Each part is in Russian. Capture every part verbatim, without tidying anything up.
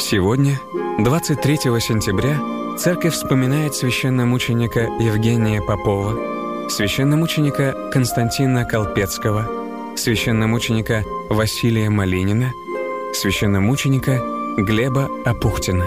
Сегодня, двадцать третьего сентября, Церковь вспоминает священномученика Евгения Попова, священномученика Константина Колпецкого, священномученика Василия Малинина, священномученика Глеба Апухтина.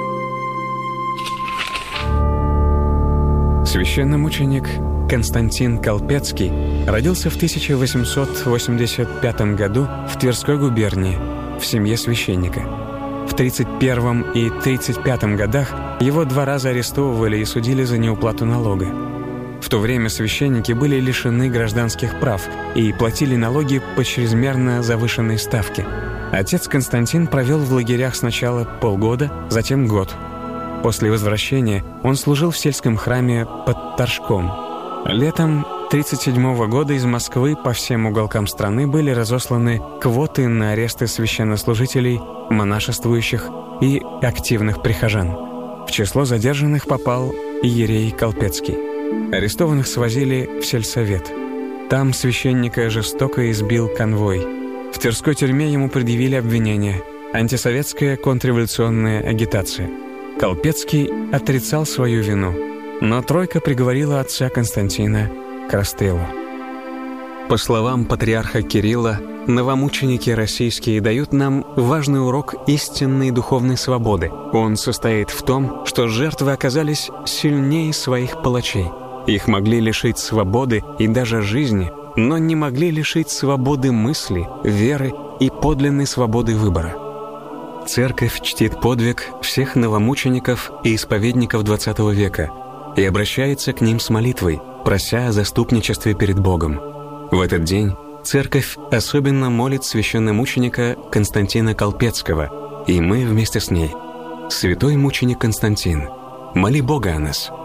Священномученик Константин Колпецкий родился в тысяча восемьсот восемьдесят пятом году в Тверской губернии в семье священника. В тридцать первом и тридцать пятом годах его два раза арестовывали и судили за неуплату налога. В то время священники были лишены гражданских прав и платили налоги по чрезмерно завышенной ставке. Отец Константин провел в лагерях сначала полгода, затем год. После возвращения он служил в сельском храме под Торжком. Летом тридцать седьмого года из Москвы по всем уголкам страны были разосланы квоты на аресты священнослужителей, монашествующих и активных прихожан. В число задержанных попал иерей Колпецкий. Арестованных свозили в сельсовет. Там священника жестоко избил конвой. В Тверской тюрьме ему предъявили обвинение «Антисоветская контрреволюционная агитация». Колпецкий отрицал свою вину, но тройка приговорила отца Константина к расстрелу. По словам патриарха Кирилла, новомученики российские дают нам важный урок истинной духовной свободы. Он состоит в том, что жертвы оказались сильнее своих палачей. Их могли лишить свободы и даже жизни, но не могли лишить свободы мысли, веры и подлинной свободы выбора. Церковь чтит подвиг всех новомучеников и исповедников двадцатого века и обращается к ним с молитвой, прося о заступничестве перед Богом. В этот день Церковь особенно молит священномученика Константина Колпецкого, и мы вместе с ней. Святой мученик Константин, моли Бога о нас.